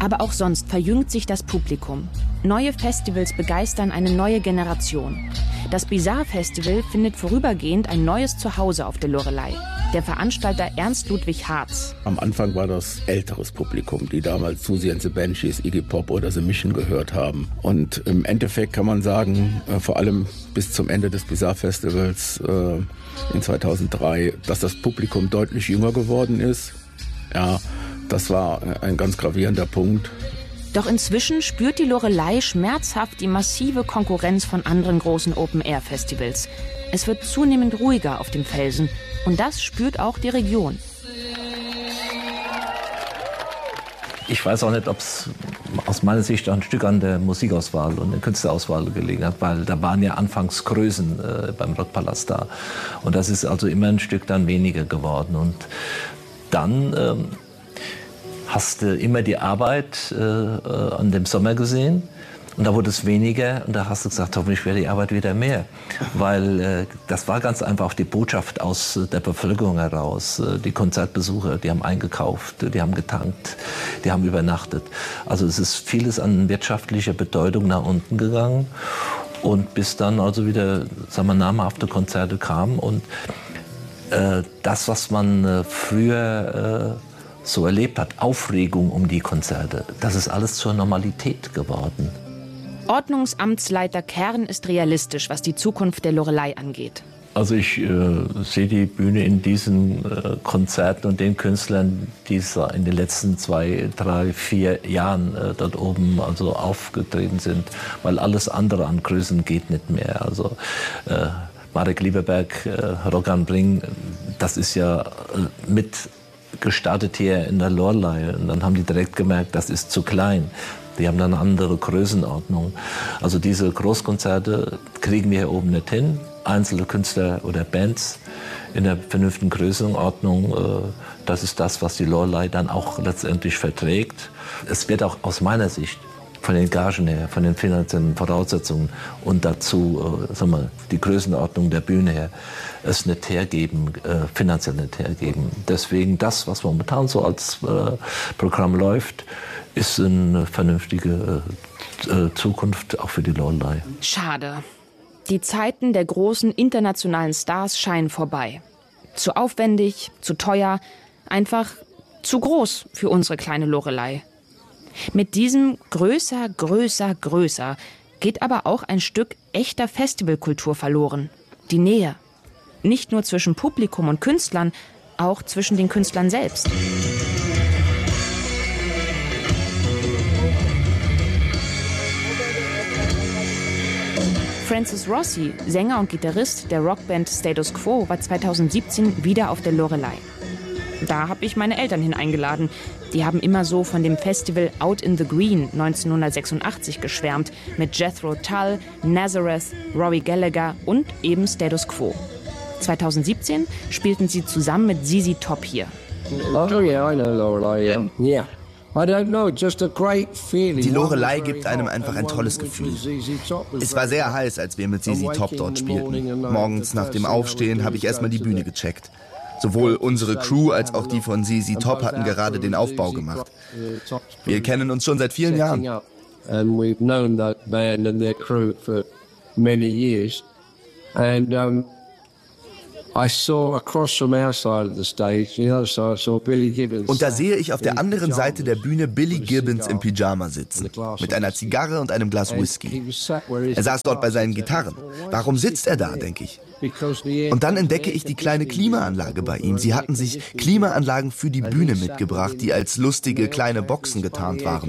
Aber auch sonst verjüngt sich das Publikum. Neue Festivals begeistern eine neue Generation. Das Bizarre Festival findet vorübergehend ein neues Zuhause auf der Loreley. Der Veranstalter Ernst Ludwig Harz. Am Anfang war das älteres Publikum, die damals Siouxsie and the Banshees, Iggy Pop oder The Mission gehört haben. Und im Endeffekt kann man sagen, vor allem bis zum Ende des Bizarre Festivals in 2003, dass das Publikum deutlich jünger geworden ist. Ja, das war ein ganz gravierender Punkt. Doch inzwischen spürt die Loreley schmerzhaft die massive Konkurrenz von anderen großen Open-Air-Festivals. Es wird zunehmend ruhiger auf dem Felsen und das spürt auch die Region. Ich weiß auch nicht, ob es aus meiner Sicht ein Stück an der Musikauswahl und der Künstlerauswahl gelegen hat, weil da waren ja anfangs Größen beim Rockpalast da. Und das ist also immer ein Stück dann weniger geworden. Und dann hast du immer die Arbeit an dem Sommer gesehen. Und da wurde es weniger und da hast du gesagt, hoffentlich wäre die Arbeit wieder mehr. Weil das war ganz einfach auch die Botschaft aus der Bevölkerung heraus. Die Konzertbesucher, die haben eingekauft, die haben getankt, die haben übernachtet. Also es ist vieles an wirtschaftlicher Bedeutung nach unten gegangen. Und bis dann also wieder, sagen wir, namhafte Konzerte kamen. Und das, was man früher so erlebt hat, Aufregung um die Konzerte, das ist alles zur Normalität geworden. Ordnungsamtsleiter Kern ist realistisch, was die Zukunft der Loreley angeht. Also ich sehe die Bühne in diesen Konzerten und den Künstlern, die in den letzten 2, 3, 4 Jahren dort oben also aufgetreten sind, weil alles andere an Größen geht nicht mehr. Also Marek Lieberberg, Rock am Ring, das ist ja mit gestartet hier in der Loreley und dann haben die direkt gemerkt, das ist zu klein. Die haben dann eine andere Größenordnung. Also diese Großkonzerte kriegen wir hier oben nicht hin. Einzelne Künstler oder Bands in der vernünftigen Größenordnung, das ist das, was die Loreley dann auch letztendlich verträgt. Es wird auch aus meiner Sicht von den Gagen her, von den finanziellen Voraussetzungen und dazu, sagen wir, die Größenordnung der Bühne her, es nicht hergeben, finanziell nicht hergeben. Deswegen das, was momentan so als Programm läuft, ist eine vernünftige Zukunft auch für die Loreley. Schade. Die Zeiten der großen internationalen Stars scheinen vorbei. Zu aufwendig, zu teuer, einfach zu groß für unsere kleine Loreley. Mit diesem größer, größer, größer geht aber auch ein Stück echter Festivalkultur verloren. Die Nähe. Nicht nur zwischen Publikum und Künstlern, auch zwischen den Künstlern selbst. Francis Rossi, Sänger und Gitarrist der Rockband Status Quo, war 2017 wieder auf der Loreley. Da habe ich meine Eltern hineingeladen. Die haben immer so von dem Festival Out in the Green 1986 geschwärmt, mit Jethro Tull, Nazareth, Rory Gallagher und eben Status Quo. 2017 spielten sie zusammen mit ZZ Top hier. Oh yeah, I know Loreley. Yeah. I don't know, just a great feeling. Die Loreley gibt einem einfach ein tolles Gefühl. Es war sehr heiß, als wir mit ZZ Top dort spielten. Morgens nach dem Aufstehen habe ich erstmal die Bühne gecheckt. Sowohl unsere Crew als auch die von ZZ Top hatten gerade den Aufbau gemacht. Wir kennen uns schon seit vielen Jahren. And we've known that band and their crew for many years. And I saw across from our side of the stage, the other side, I saw Billy Gibbons. Und da sehe ich auf der anderen Seite der Bühne Billy Gibbons im Pyjama sitzen, mit einer Zigarre und einem Glas Whisky. Er saß dort bei seinen Gitarren. Warum sitzt er da, denke ich. Und dann entdecke ich die kleine Klimaanlage bei ihm. Sie hatten sich Klimaanlagen für die Bühne mitgebracht, die als lustige kleine Boxen getarnt waren.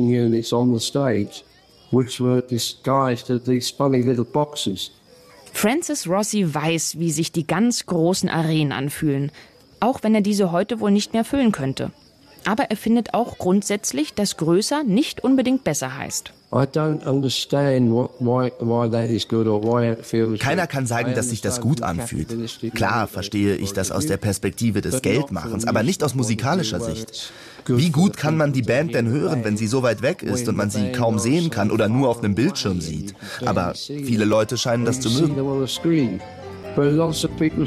Francis Rossi weiß, wie sich die ganz großen Arenen anfühlen, auch wenn er diese heute wohl nicht mehr füllen könnte. Aber er findet auch grundsätzlich, dass größer nicht unbedingt besser heißt. Keiner kann sagen, dass sich das gut anfühlt. Klar verstehe ich das aus der Perspektive des Geldmachens, aber nicht aus musikalischer Sicht. Wie gut kann man die Band denn hören, wenn sie so weit weg ist und man sie kaum sehen kann oder nur auf einem Bildschirm sieht? Aber viele Leute scheinen das zu mögen.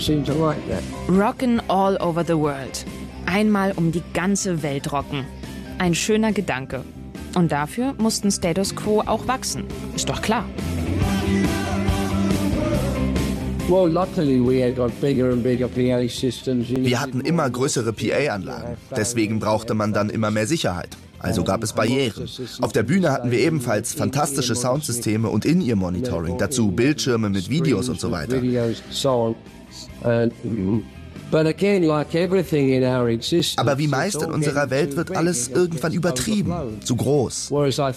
Rockin' all over the world. Einmal um die ganze Welt rocken. Ein schöner Gedanke. Und dafür mussten Status Quo auch wachsen. Ist doch klar. Wir hatten immer größere PA-Anlagen. Deswegen brauchte man dann immer mehr Sicherheit. Also gab es Barrieren. Auf der Bühne hatten wir ebenfalls fantastische Soundsysteme und In-Ear-Monitoring. Dazu Bildschirme mit Videos und so weiter. Aber wie meist in unserer Welt wird alles irgendwann übertrieben, zu groß.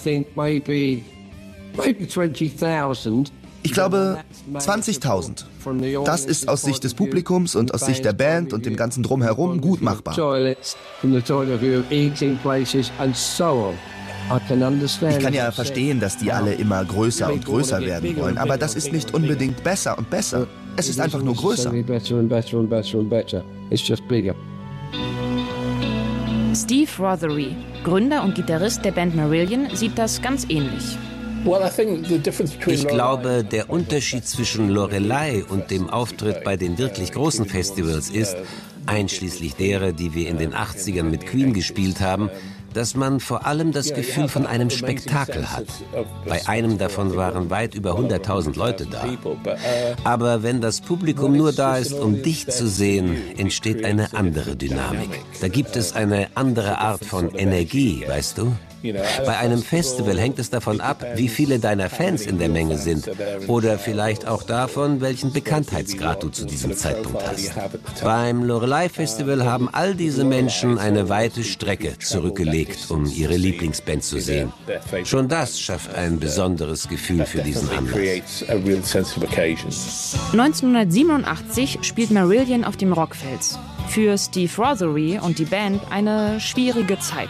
Ich glaube 20.000. Das ist aus Sicht des Publikums und aus Sicht der Band und dem ganzen Drumherum gut machbar. Ich kann ja verstehen, dass die alle immer größer und größer werden wollen, aber das ist nicht unbedingt besser und besser. Es ist einfach nur größer. Steve Rothery, Gründer und Gitarrist der Band Marillion, sieht das ganz ähnlich. Ich glaube, der Unterschied zwischen Loreley und dem Auftritt bei den wirklich großen Festivals ist, einschließlich derer, die wir in den 80ern mit Queen gespielt haben, dass man vor allem das Gefühl von einem Spektakel hat. Bei einem davon waren weit über 100.000 Leute da. Aber wenn das Publikum nur da ist, um dich zu sehen, entsteht eine andere Dynamik. Da gibt es eine andere Art von Energie, weißt du? Bei einem Festival hängt es davon ab, wie viele deiner Fans in der Menge sind. Oder vielleicht auch davon, welchen Bekanntheitsgrad du zu diesem Zeitpunkt hast. Beim Loreley Festival haben all diese Menschen eine weite Strecke zurückgelegt, um ihre Lieblingsband zu sehen. Schon das schafft ein besonderes Gefühl für diesen Anlass. 1987 spielt Marillion auf dem Rockfels. Für Steve Rothery und die Band eine schwierige Zeit.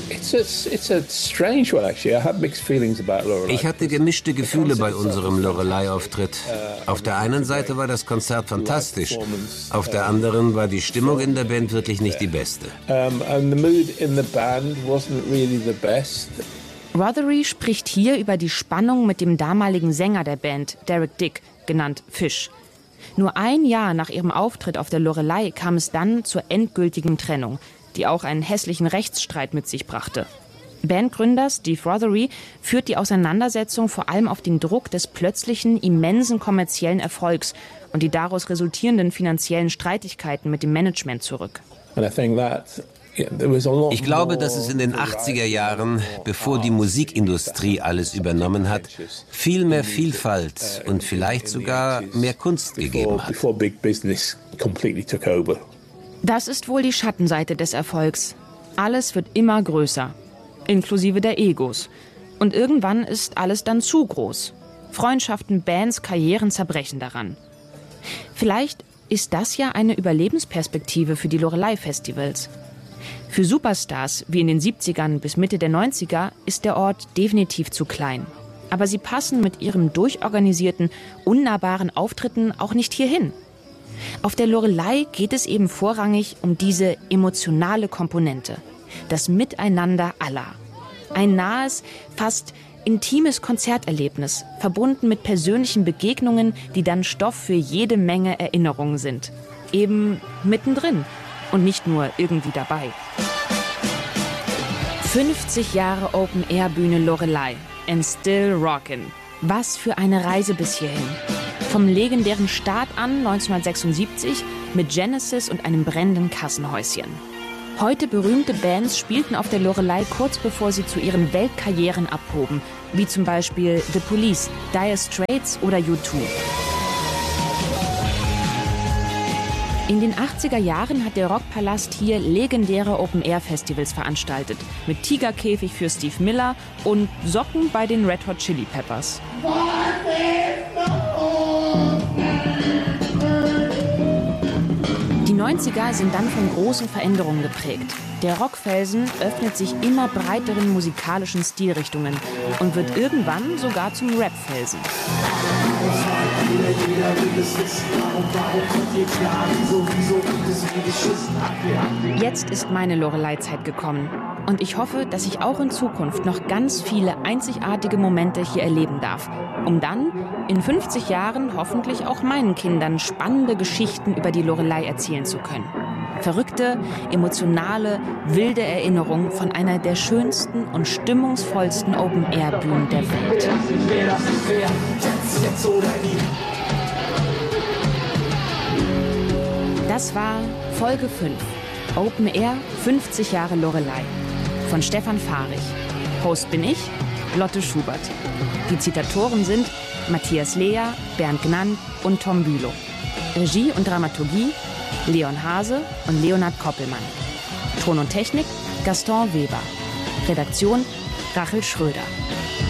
Ich hatte gemischte Gefühle bei unserem Loreley-Auftritt. Auf der einen Seite war das Konzert fantastisch, auf der anderen war die Stimmung in der Band wirklich nicht die beste. Rothery spricht hier über die Spannung mit dem damaligen Sänger der Band, Derek Dick, genannt Fish. Nur ein Jahr nach ihrem Auftritt auf der Loreley kam es dann zur endgültigen Trennung, die auch einen hässlichen Rechtsstreit mit sich brachte. Bandgründer Steve Rothery führt die Auseinandersetzung vor allem auf den Druck des plötzlichen, immensen kommerziellen Erfolgs und die daraus resultierenden finanziellen Streitigkeiten mit dem Management zurück. Ich glaube, dass es in den 80er Jahren, bevor die Musikindustrie alles übernommen hat, viel mehr Vielfalt und vielleicht sogar mehr Kunst gegeben hat. Das ist wohl die Schattenseite des Erfolgs. Alles wird immer größer, inklusive der Egos. Und irgendwann ist alles dann zu groß. Freundschaften, Bands, Karrieren zerbrechen daran. Vielleicht ist das ja eine Überlebensperspektive für die Loreley-Festivals. Für Superstars wie in den 70ern bis Mitte der 90er ist der Ort definitiv zu klein. Aber sie passen mit ihren durchorganisierten, unnahbaren Auftritten auch nicht hierhin. Auf der Loreley geht es eben vorrangig um diese emotionale Komponente, das Miteinander aller. Ein nahes, fast intimes Konzerterlebnis, verbunden mit persönlichen Begegnungen, die dann Stoff für jede Menge Erinnerungen sind. Eben mittendrin und nicht nur irgendwie dabei. 50 Jahre Open-Air-Bühne Loreley and still rockin'. Was für eine Reise bis hierhin. Vom legendären Start an 1976 mit Genesis und einem brennenden Kassenhäuschen. Heute berühmte Bands spielten auf der Loreley kurz bevor sie zu ihren Weltkarrieren abhoben, wie zum Beispiel The Police, Dire Straits oder U2. In den 80er Jahren hat der Rockpalast hier legendäre Open-Air-Festivals veranstaltet. Mit Tigerkäfig für Steve Miller und Socken bei den Red Hot Chili Peppers. Die 90er sind dann von großen Veränderungen geprägt. Der Rockfelsen öffnet sich immer breiteren musikalischen Stilrichtungen und wird irgendwann sogar zum Rapfelsen. Jetzt ist meine Loreley-Zeit gekommen. Und ich hoffe, dass ich auch in Zukunft noch ganz viele einzigartige Momente hier erleben darf. Um dann in 50 Jahren hoffentlich auch meinen Kindern spannende Geschichten über die Loreley erzählen zu können. Verrückte, emotionale, wilde Erinnerung von einer der schönsten und stimmungsvollsten Open-Air-Bühnen der Welt. Das war Folge 5. Open Air 50 Jahre Loreley von Stefan Fahrig. Host bin ich, Lotte Schubert. Die Zitatoren sind Matthias Lea, Bernd Gnann und Tom Bülow. Regie und Dramaturgie Leon Hase und Leonhard Koppelmann. Ton und Technik Gaston Weber. Redaktion Rachel Schröder.